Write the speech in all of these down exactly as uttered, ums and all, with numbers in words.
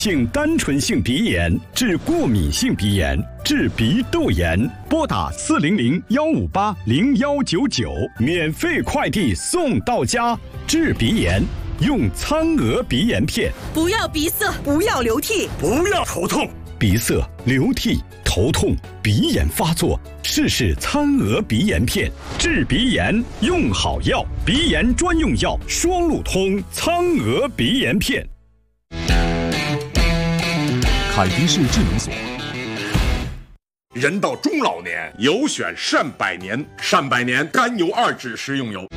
性单纯性鼻炎、治过敏性鼻炎、治鼻窦炎，拨打四零零幺五八零幺九九，免费快递送到家。治鼻炎用苍娥鼻炎片。 不要鼻塞， 不要流涕， 不要头痛。 鼻塞、流涕、头痛、鼻炎发作，试试苍娥鼻炎片。治鼻炎用好药，鼻炎专用药双路通苍娥鼻炎片。 凯迪士智能锁。 人到中老年，有选善百年，善百年甘油二酯食用油。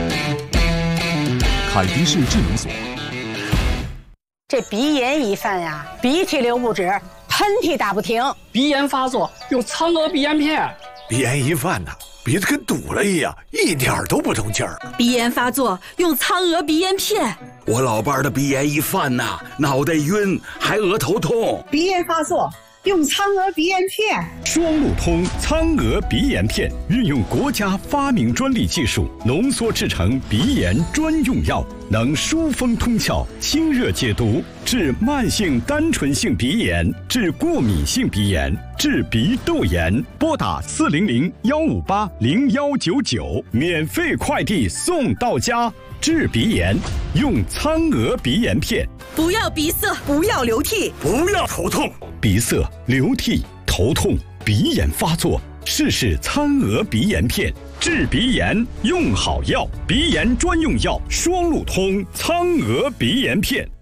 凯迪士智能锁。 这鼻炎一犯呀，鼻涕流不止，喷嚏打不停。 鼻炎发作用苍娥鼻炎片。 鼻炎一犯呐，鼻子跟堵了一样，一点都不通气儿。 鼻炎发作用苍娥鼻炎片。 我老伴儿的鼻炎一犯呐，脑袋晕，还额头痛。 鼻炎发作用苍娥鼻炎片。 双路通苍娥鼻炎片运用国家发明专利技术，浓缩制成鼻炎专用药，能疏风通窍、清热解毒，治慢性单纯性鼻炎、治过敏性鼻炎、治鼻窦炎。拨打四零零幺五八零幺九九，免费快递送到家。治鼻炎用苍娥鼻炎片。 不要鼻塞， 不要流涕， 不要头痛。 鼻塞、流涕、头痛、鼻炎发作，试试苍娥鼻炎片。治鼻炎用好药，鼻炎专用药双路通苍娥鼻炎片。